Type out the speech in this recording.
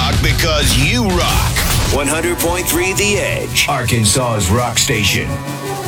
rock because you rock. 100.3 The Edge, Arkansas's rock station.